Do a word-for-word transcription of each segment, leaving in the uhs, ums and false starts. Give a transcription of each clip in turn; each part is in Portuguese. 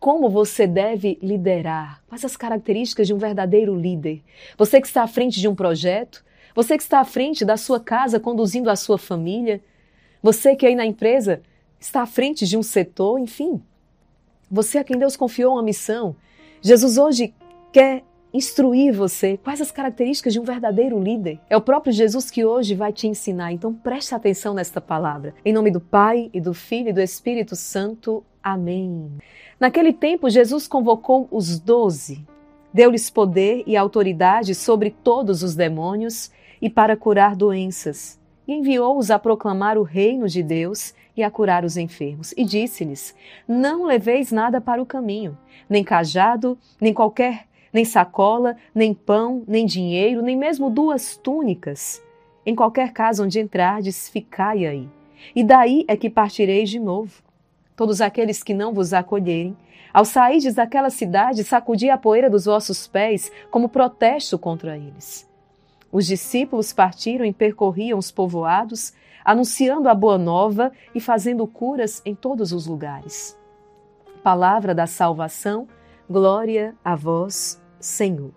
como você deve liderar, quais as características de um verdadeiro líder. Você que está à frente de um projeto, você que está à frente da sua casa conduzindo a sua família, você que aí na empresa está à frente de um setor, enfim. Você a quem Deus confiou uma missão. Jesus hoje quer instruir você quais as características de um verdadeiro líder. É o próprio Jesus que hoje vai te ensinar, então preste atenção nesta palavra. Em nome do Pai, e do Filho e do Espírito Santo. Amém. Naquele tempo, Jesus convocou os doze, deu-lhes poder e autoridade sobre todos os demônios e para curar doenças, e enviou-os a proclamar o reino de Deus e a curar os enfermos. E disse-lhes: não leveis nada para o caminho, nem cajado, nem qualquer nem sacola, nem pão, nem dinheiro, nem mesmo duas túnicas. Em qualquer casa onde entrardes, ficai aí. E daí é que partireis de novo. Todos aqueles que não vos acolherem, ao sairdes daquela cidade, sacudi a poeira dos vossos pés como protesto contra eles. Os discípulos partiram e percorriam os povoados, anunciando a boa nova e fazendo curas em todos os lugares. Palavra da salvação, glória a vós, Senhor.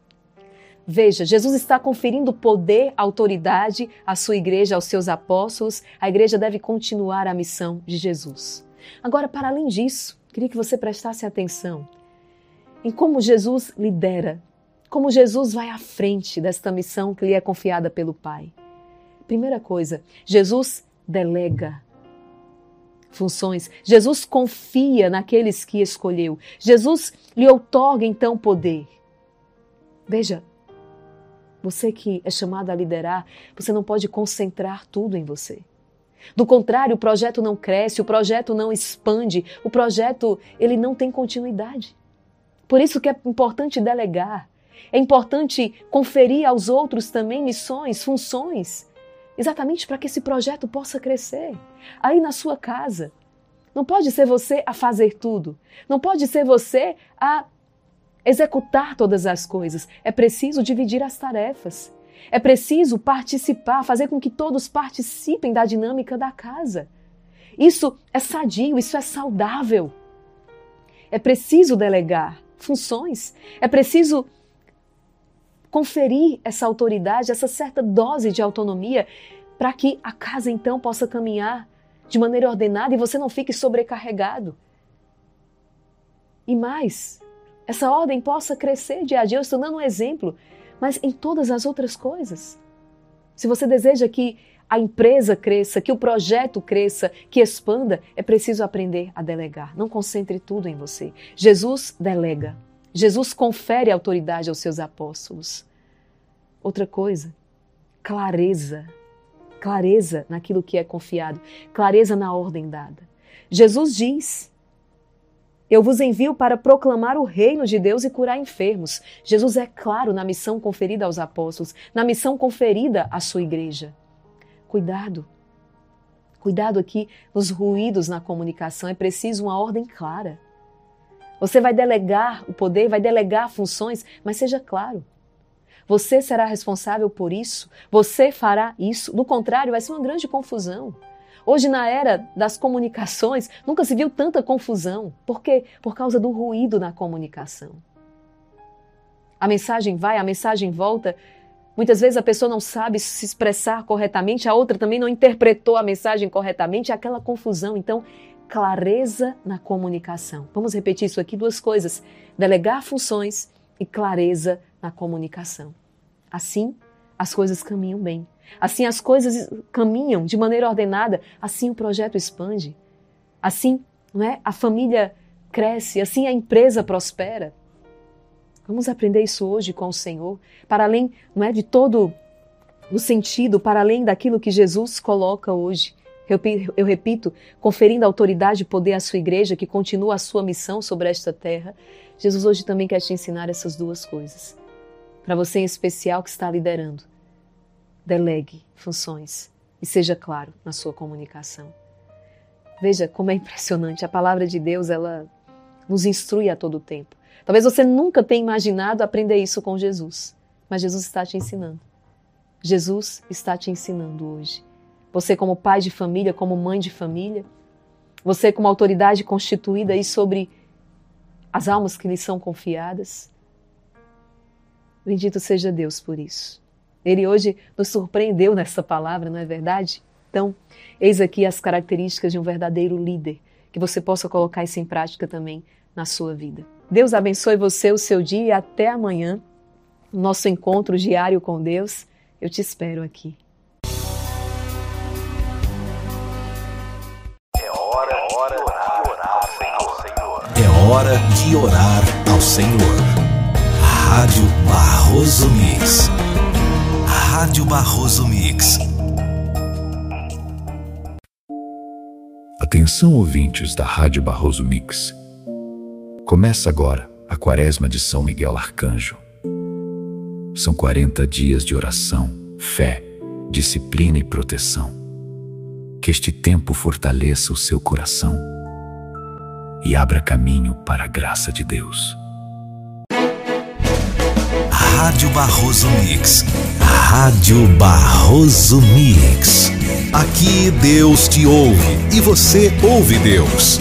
Veja, Jesus está conferindo poder, autoridade à sua igreja, aos seus apóstolos. A igreja deve continuar a missão de Jesus. Agora, para além disso, queria que você prestasse atenção em como Jesus lidera, como Jesus vai à frente desta missão que lhe é confiada pelo Pai. Primeira coisa, Jesus delega funções. Jesus confia naqueles que escolheu. Jesus lhe outorga então poder. Veja, você que é chamado a liderar, você não pode concentrar tudo em você. Do contrário, o projeto não cresce, o projeto não expande, o projeto ele não tem continuidade. Por isso que é importante delegar, é importante conferir aos outros também missões, funções, exatamente para que esse projeto possa crescer. Aí na sua casa, não pode ser você a fazer tudo, não pode ser você a executar todas as coisas. É preciso dividir as tarefas. É preciso participar, fazer com que todos participem da dinâmica da casa. Isso é sadio, isso é saudável. É preciso delegar funções, é preciso conferir essa autoridade, essa certa dose de autonomia, para que a casa então possa caminhar de maneira ordenada e você não fique sobrecarregado. E mais, essa ordem possa crescer dia a dia. Eu estou dando um exemplo, mas em todas as outras coisas. Se você deseja que a empresa cresça, que o projeto cresça, que expanda, é preciso aprender a delegar. Não concentre tudo em você. Jesus delega. Jesus confere autoridade aos seus apóstolos. Outra coisa, clareza. Clareza naquilo que é confiado. Clareza na ordem dada. Jesus diz: eu vos envio para proclamar o reino de Deus e curar enfermos. Jesus é claro na missão conferida aos apóstolos, na missão conferida à sua igreja. Cuidado. Cuidado aqui nos ruídos na comunicação. É preciso uma ordem clara. Você vai delegar o poder, vai delegar funções, mas seja claro. Você será responsável por isso. Você fará isso. Do contrário, vai ser uma grande confusão. Hoje, na era das comunicações, nunca se viu tanta confusão. Por quê? Por causa do ruído na comunicação. A mensagem vai, a mensagem volta. Muitas vezes a pessoa não sabe se expressar corretamente, a outra também não interpretou a mensagem corretamente, é aquela confusão. Então, clareza na comunicação. Vamos repetir isso aqui, duas coisas. Delegar funções e clareza na comunicação. Assim, as coisas caminham bem. Assim as coisas caminham de maneira ordenada, assim o projeto expande. Assim, não é? A família cresce, assim a empresa prospera. Vamos aprender isso hoje com o Senhor, para além, não é, de todo o sentido, para além daquilo que Jesus coloca hoje. Eu, eu repito, conferindo autoridade e poder à sua igreja, que continua a sua missão sobre esta terra, Jesus hoje também quer te ensinar essas duas coisas. Para você em especial que está liderando. Delegue funções e seja claro na sua comunicação. Veja como é impressionante. A palavra de Deus, ela nos instrui a todo tempo. Talvez você nunca tenha imaginado aprender isso com Jesus, mas Jesus está te ensinando. Jesus está te ensinando hoje. Você como pai de família, como mãe de família, você como autoridade constituída aí sobre as almas que lhe são confiadas. Bendito seja Deus por isso. Ele hoje nos surpreendeu nessa palavra, não é verdade? Então, eis aqui as características de um verdadeiro líder, que você possa colocar isso em prática também na sua vida. Deus abençoe você, o seu dia, e até amanhã, nosso encontro diário com Deus. Eu te espero aqui. É hora, hora de orar ao Senhor. É hora de orar ao Senhor. Rádio Barroso Mix. Rádio Barroso Mix. Atenção, ouvintes da Rádio Barroso Mix. Começa agora a Quaresma de São Miguel Arcanjo. São quarenta dias de oração, fé, disciplina e proteção. Que este tempo fortaleça o seu coração e abra caminho para a graça de Deus. Rádio Barroso Mix. Rádio Barroso Mix. Aqui Deus te ouve e você ouve Deus.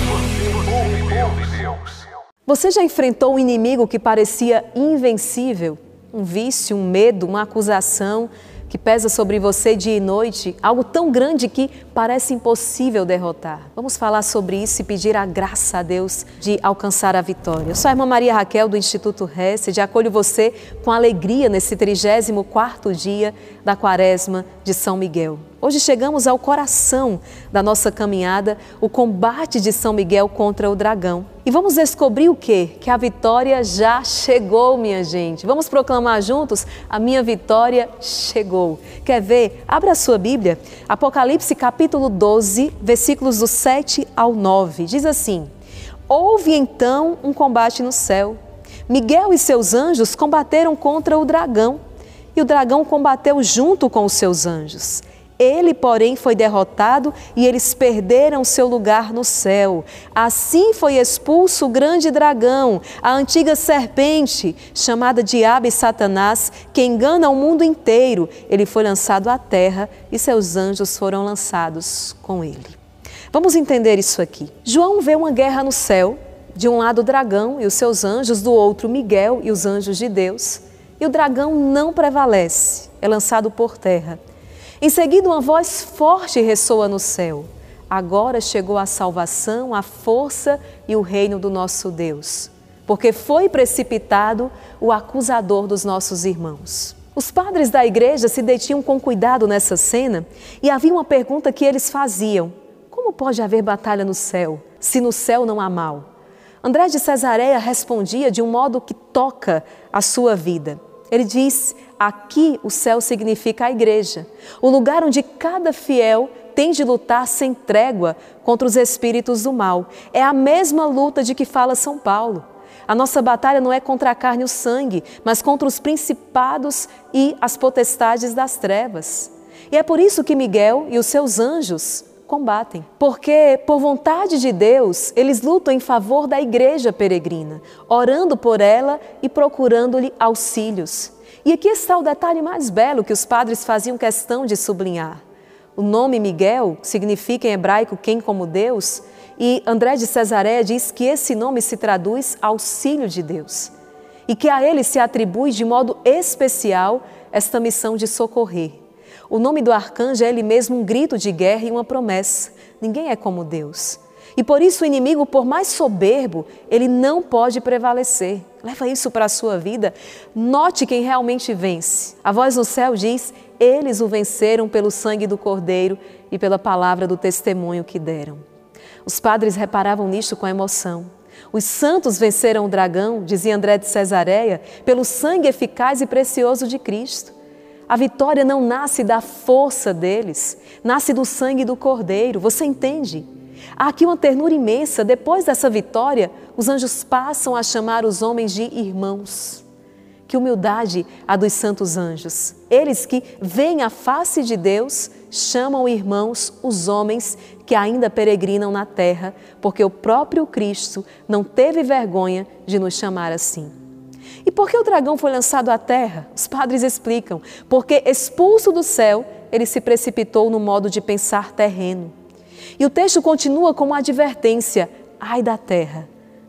Você já enfrentou um inimigo que parecia invencível? Um vício, um medo, uma acusação que pesa sobre você dia e noite, algo tão grande que parece impossível derrotar. Vamos falar sobre isso e pedir a graça a Deus de alcançar a vitória. Eu sou a irmã Maria Raquel do Instituto Hesed e acolho você com alegria nesse trigésimo quarto dia da Quaresma de São Miguel. Hoje chegamos ao coração da nossa caminhada, o combate de São Miguel contra o dragão. E vamos descobrir o quê? Que a vitória já chegou, minha gente. Vamos proclamar juntos? A minha vitória chegou. Quer ver? Abra a sua Bíblia. Apocalipse capítulo doze, versículos do sete ao nove. Diz assim: Houve então um combate no céu. Miguel e seus anjos combateram contra o dragão. E o dragão combateu junto com os seus anjos. Ele, porém, foi derrotado e eles perderam seu lugar no céu. Assim foi expulso o grande dragão, a antiga serpente, chamada Diabo e Satanás, que engana o mundo inteiro. Ele foi lançado à terra e seus anjos foram lançados com ele. Vamos entender isso aqui. João vê uma guerra no céu, de um lado o dragão e os seus anjos, do outro Miguel e os anjos de Deus. E o dragão não prevalece, é lançado por terra. Em seguida, uma voz forte ressoa no céu. Agora chegou a salvação, a força e o reino do nosso Deus, porque foi precipitado o acusador dos nossos irmãos. Os padres da igreja se detinham com cuidado nessa cena e havia uma pergunta que eles faziam: como pode haver batalha no céu, se no céu não há mal? André de Cesareia respondia de um modo que toca a sua vida. Ele diz: aqui o céu significa a igreja, o lugar onde cada fiel tem de lutar sem trégua contra os espíritos do mal. É a mesma luta de que fala São Paulo. A nossa batalha não é contra a carne e o sangue, mas contra os principados e as potestades das trevas. E é por isso que Miguel e os seus anjos combatem, porque por vontade de Deus, eles lutam em favor da igreja peregrina, orando por ela e procurando-lhe auxílios. E aqui está o detalhe mais belo que os padres faziam questão de sublinhar. O nome Miguel significa em hebraico quem como Deus, e André de Cesareia diz que esse nome se traduz auxílio de Deus, e que a ele se atribui de modo especial esta missão de socorrer. O nome do arcanjo é ele mesmo um grito de guerra e uma promessa. Ninguém é como Deus. E por isso o inimigo, por mais soberbo, ele não pode prevalecer. Leva isso para a sua vida. Note quem realmente vence. A voz no céu diz: eles o venceram pelo sangue do Cordeiro e pela palavra do testemunho que deram. Os padres reparavam nisto com emoção. Os santos venceram o dragão, dizia André de Cesareia, pelo sangue eficaz e precioso de Cristo. A vitória não nasce da força deles, nasce do sangue do Cordeiro. Você entende? Há aqui uma ternura imensa. Depois dessa vitória, os anjos passam a chamar os homens de irmãos. Que humildade a dos santos anjos. Eles que veem a face de Deus, chamam irmãos os homens que ainda peregrinam na terra, porque o próprio Cristo não teve vergonha de nos chamar assim. E por que o dragão foi lançado à terra? Os padres explicam. Porque expulso do céu, ele se precipitou no modo de pensar terreno. E o texto continua com uma advertência: ai da terra,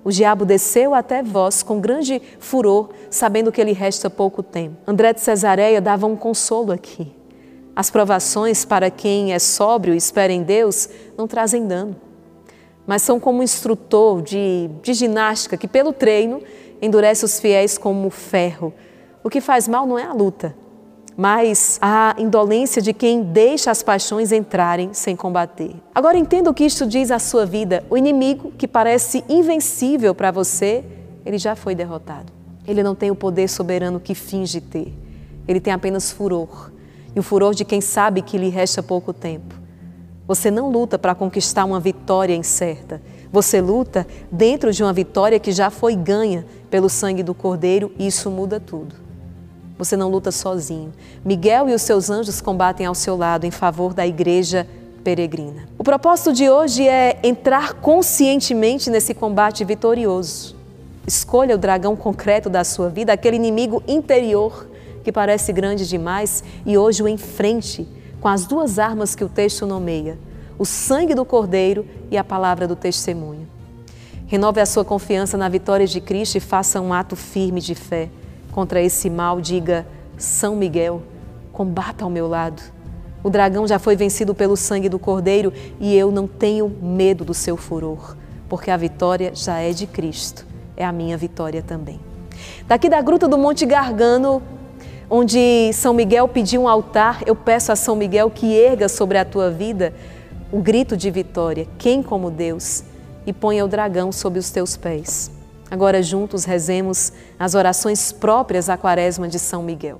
O diabo desceu até vós com grande furor, sabendo que lhe resta pouco tempo. André de Cesareia dava um consolo aqui. As provações para quem é sóbrio e espera em Deus não trazem dano, mas são como um instrutor de, de ginástica que, pelo treino, endurece os fiéis como ferro. O que faz mal não é a luta, mas a indolência de quem deixa as paixões entrarem sem combater. Agora entenda o que isto diz à sua vida. O inimigo, que parece invencível para você, ele já foi derrotado. Ele não tem o poder soberano que finge ter. Ele tem apenas furor. E o furor de quem sabe que lhe resta pouco tempo. Você não luta para conquistar uma vitória incerta. Você luta dentro de uma vitória que já foi ganha pelo sangue do Cordeiro, e isso muda tudo. Você não luta sozinho. Miguel e os seus anjos combatem ao seu lado em favor da igreja peregrina. O propósito de hoje é entrar conscientemente nesse combate vitorioso. Escolha o dragão concreto da sua vida, aquele inimigo interior que parece grande demais, e hoje o enfrente com as duas armas que o texto nomeia: o sangue do Cordeiro e a palavra do testemunho. Renove a sua confiança na vitória de Cristo e faça um ato firme de fé. Contra esse mal, diga: São Miguel, combata ao meu lado. O dragão já foi vencido pelo sangue do Cordeiro e eu não tenho medo do seu furor, porque a vitória já é de Cristo, é a minha vitória também. Daqui da gruta do Monte Gargano, onde São Miguel pediu um altar, eu peço a São Miguel que erga sobre a tua vida o grito de vitória, quem como Deus, e ponha o dragão sob os teus pés. Agora juntos rezemos as orações próprias à Quaresma de São Miguel.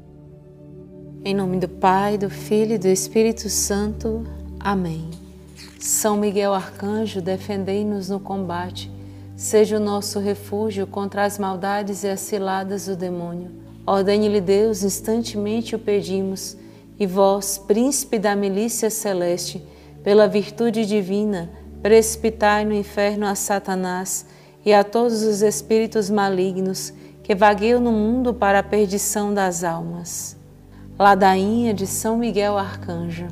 Em nome do Pai, do Filho e do Espírito Santo. Amém. São Miguel Arcanjo, defendei-nos no combate. Seja o nosso refúgio contra as maldades e as ciladas do demônio. Ordene-lhe Deus, instantemente o pedimos. E vós, príncipe da milícia celeste, pela virtude divina, precipitai no inferno a Satanás e a todos os espíritos malignos que vagueiam no mundo para a perdição das almas. Ladainha de São Miguel Arcanjo.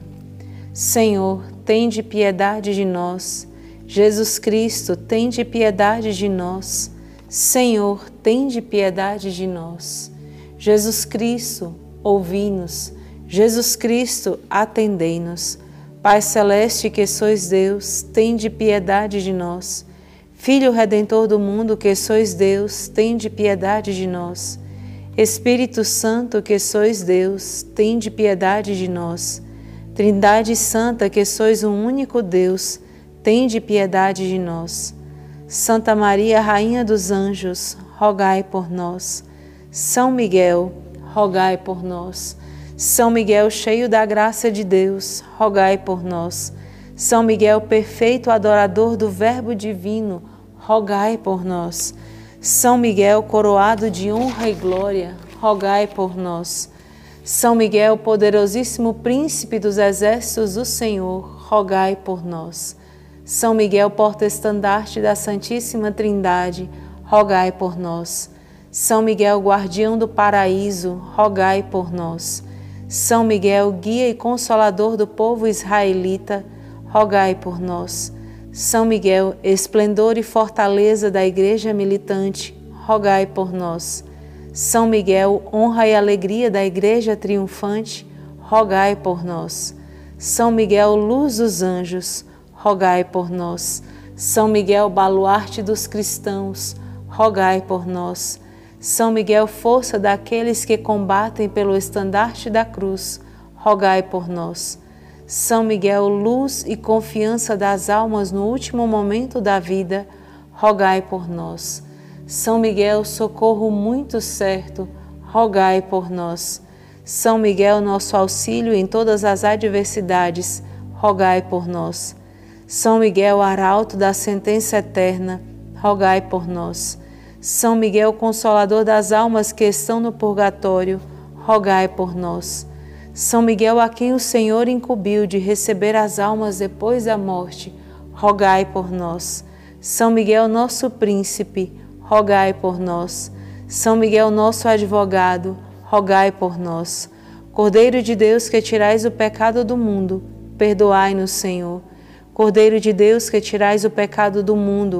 Senhor, tende piedade de nós. Jesus Cristo, tende piedade de nós. Senhor, tende piedade de nós. Jesus Cristo, ouvi-nos. Jesus Cristo, atendei-nos. Pai celeste que sois Deus, tende piedade de nós. Filho Redentor do mundo que sois Deus, tende piedade de nós. Espírito Santo que sois Deus, tende piedade de nós. Trindade Santa que sois um único Deus, tende piedade de nós. Santa Maria, Rainha dos Anjos, rogai por nós. São Miguel, rogai por nós. São Miguel, cheio da graça de Deus, rogai por nós. São Miguel, perfeito adorador do Verbo divino, rogai por nós. São Miguel, coroado de honra e glória, rogai por nós. São Miguel, poderosíssimo príncipe dos exércitos do Senhor, rogai por nós. São Miguel, porta-estandarte da Santíssima Trindade, rogai por nós. São Miguel, guardião do paraíso, rogai por nós. São Miguel, guia e consolador do povo israelita, rogai por nós. São Miguel, esplendor e fortaleza da Igreja militante, rogai por nós. São Miguel, honra e alegria da Igreja triunfante, rogai por nós. São Miguel, luz dos anjos, rogai por nós. São Miguel, baluarte dos cristãos, rogai por nós. São Miguel, força daqueles que combatem pelo estandarte da cruz, rogai por nós. São Miguel, luz e confiança das almas no último momento da vida, rogai por nós. São Miguel, socorro muito certo, rogai por nós. São Miguel, nosso auxílio em todas as adversidades, rogai por nós. São Miguel, arauto da sentença eterna, rogai por nós. São Miguel, consolador das almas que estão no purgatório, rogai por nós. São Miguel, a quem o Senhor incumbiu de receber as almas depois da morte, rogai por nós. São Miguel, nosso príncipe, rogai por nós. São Miguel, nosso advogado, rogai por nós. Cordeiro de Deus, que tirais o pecado do mundo, perdoai-nos, Senhor. Cordeiro de Deus, que tirais o pecado do mundo,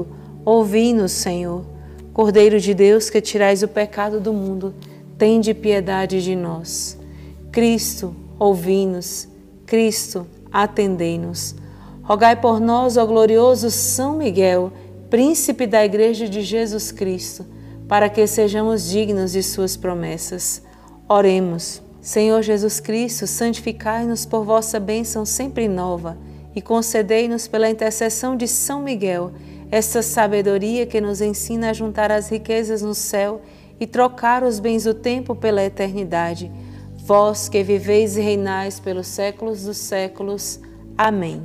Ouvi-nos, Senhor. Cordeiro de Deus, que tirais o pecado do mundo, tende piedade de nós. Cristo, ouvi-nos. Cristo, atendei-nos. Rogai por nós, ó glorioso São Miguel, príncipe da Igreja de Jesus Cristo, para que sejamos dignos de suas promessas. Oremos. Senhor Jesus Cristo, santificai-nos por vossa bênção sempre nova e concedei-nos pela intercessão de São Miguel esta sabedoria que nos ensina a juntar as riquezas no céu e trocar os bens do tempo pela eternidade. Vós que viveis e reinais pelos séculos dos séculos. Amém.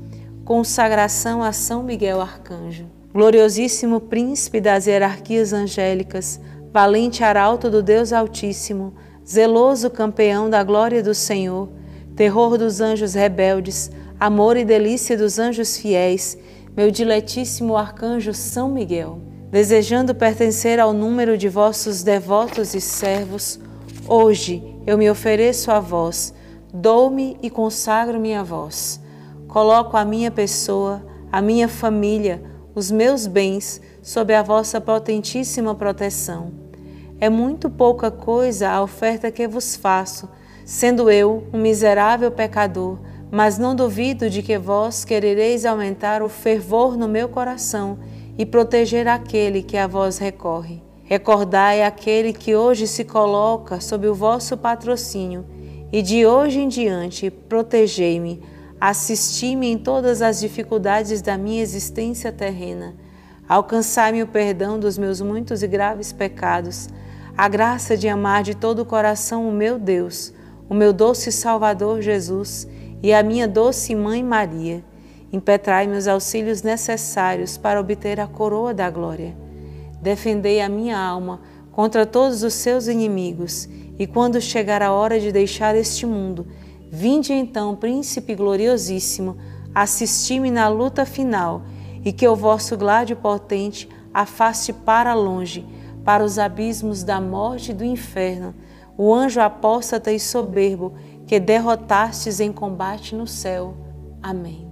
Consagração a São Miguel Arcanjo. Gloriosíssimo príncipe das hierarquias angélicas, valente arauto do Deus Altíssimo, zeloso campeão da glória do Senhor, terror dos anjos rebeldes, amor e delícia dos anjos fiéis, meu diletíssimo arcanjo São Miguel, desejando pertencer ao número de vossos devotos e servos, hoje eu me ofereço a vós, dou-me e consagro-me a vós. Coloco a minha pessoa, a minha família, os meus bens sob a vossa potentíssima proteção. É muito pouca coisa a oferta que vos faço, sendo eu um miserável pecador, mas não duvido de que vós querereis aumentar o fervor no meu coração e proteger aquele que a vós recorre. Recordai aquele que hoje se coloca sob o vosso patrocínio e de hoje em diante protegei-me, assisti-me em todas as dificuldades da minha existência terrena, alcançai-me o perdão dos meus muitos e graves pecados, a graça de amar de todo o coração o meu Deus, o meu doce Salvador Jesus e a minha doce Mãe Maria. Impetrai-me os auxílios necessários para obter a coroa da glória. Defendei a minha alma contra todos os seus inimigos, e quando chegar a hora de deixar este mundo, vinde então, Príncipe gloriosíssimo, assisti-me na luta final, e que o vosso gládio potente afaste para longe, para os abismos da morte e do inferno, o anjo apóstata e soberbo que derrotastes em combate no céu. Amém.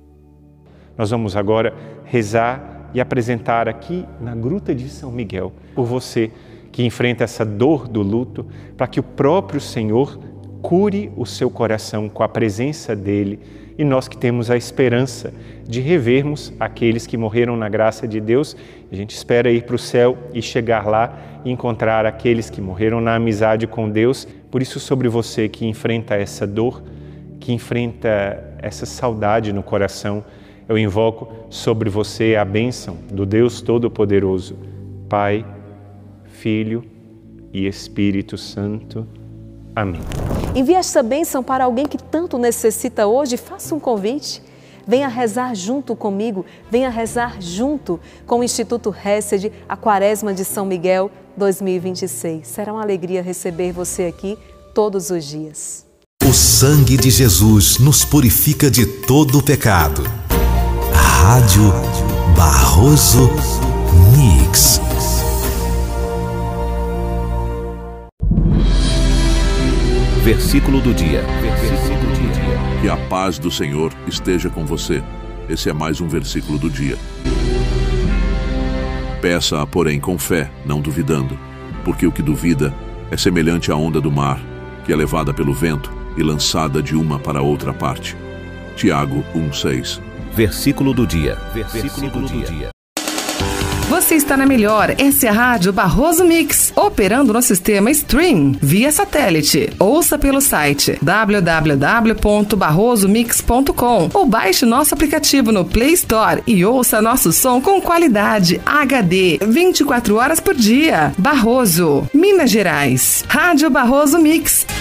Nós vamos agora rezar e apresentar aqui na Gruta de São Miguel por você que enfrenta essa dor do luto, para que o próprio Senhor cure o seu coração com a presença dEle, e nós que temos a esperança de revermos aqueles que morreram na graça de Deus. A gente espera ir para o céu e chegar lá e encontrar aqueles que morreram na amizade com Deus. Por isso, sobre você que enfrenta essa dor, que enfrenta essa saudade no coração, eu invoco sobre você a bênção do Deus Todo-Poderoso, Pai, Filho e Espírito Santo. Amém. Envie esta bênção para alguém que tanto necessita hoje. Faça um convite. Venha rezar junto comigo, venha rezar junto com o Instituto Hesed, a Quaresma de São Miguel dois mil e vinte e seis. Será uma alegria receber você aqui todos os dias. O sangue de Jesus nos purifica de todo o pecado. Rádio Barroso Mix. Versículo do dia. Versículo do dia. Que a paz do Senhor esteja com você. Esse é mais um versículo do dia. Peça, porém, com fé, não duvidando, porque o que duvida é semelhante à onda do mar, que é levada pelo vento e lançada de uma para outra parte. Tiago um, seis. Versículo do dia. Versículo do dia. Você está na melhor, essa é a Rádio Barroso Mix, operando no sistema Stream, via satélite. Ouça pelo site w w w ponto barroso mix ponto com ou baixe nosso aplicativo no Play Store e ouça nosso som com qualidade H D, vinte e quatro horas por dia. Barroso, Minas Gerais. Rádio Barroso Mix.